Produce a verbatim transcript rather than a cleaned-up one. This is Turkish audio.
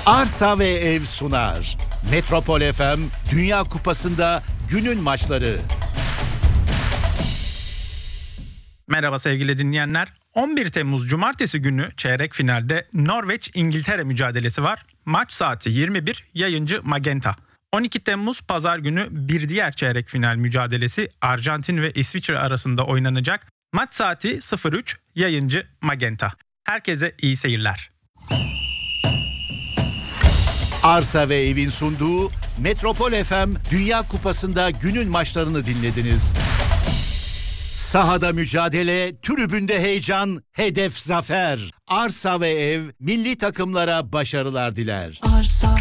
Arsa ve Ev sunar. Metropol F M Dünya Kupası'nda günün maçları. Merhaba sevgili dinleyenler. on bir Temmuz Cumartesi günü çeyrek finalde Norveç-İngiltere mücadelesi var. Maç saati yirmi bir, yayıncı Magenta. on iki Temmuz Pazar günü bir diğer çeyrek final mücadelesi Arjantin ve İsviçre arasında oynanacak. Maç saati sıfır üç, yayıncı Magenta. Herkese iyi seyirler. Arsa ve Ev'in sunduğu Metropol F M Dünya Kupası'nda günün maçlarını dinlediniz. Sahada mücadele, tribünde heyecan, hedef zafer. Arsa ve Ev milli takımlara başarılar diler. Arsa